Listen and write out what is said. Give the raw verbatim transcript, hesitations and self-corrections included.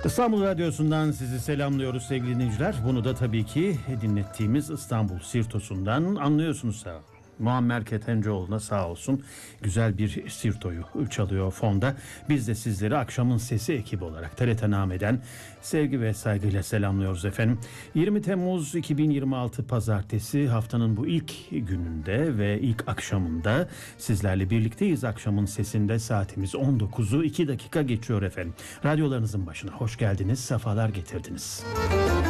İstanbul Radyosu'ndan sizi selamlıyoruz sevgili dinleyiciler. Bunu da tabii ki dinlettiğimiz İstanbul Sirtosu'ndan anlıyorsunuz. Muammer Ketencoğlu'na sağ olsun güzel bir sirtoyu çalıyor fonda. Biz de sizleri Akşamın Sesi ekibi olarak T R T Name'den sevgi ve saygıyla selamlıyoruz efendim. yirmi Temmuz iki bin yirmi altı Pazartesi, haftanın bu ilk gününde ve ilk akşamında sizlerle birlikteyiz. Akşamın Sesi'nde saatimiz on dokuzu iki dakika geçiyor efendim. Radyolarınızın başına hoş geldiniz, sefalar getirdiniz.